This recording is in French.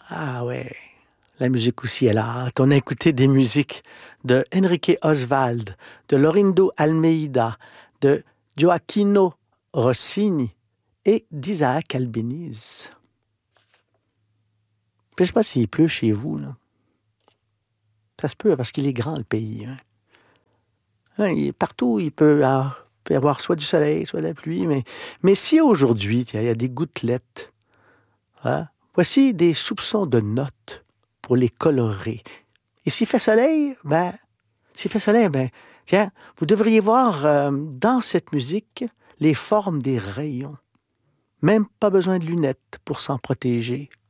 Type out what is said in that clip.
Ah ouais, la musique aussi est là. On a écouté des musiques de Enrique Oswald, de Laurindo Almeida, de Gioacchino Rossini et d'Isaac Albéniz. Je ne sais pas s'il pleut chez vous, là. Ça se peut, parce qu'il est grand, le pays. Hein. Hein, partout, peut y avoir soit du soleil, soit de la pluie. Mais si aujourd'hui, tiens, il y a des gouttelettes, hein, voici des soupçons de notes pour les colorer. Et s'il fait soleil, ben, tiens, vous devriez voir dans cette musique les formes des rayons. Même pas besoin de lunettes pour s'en protéger.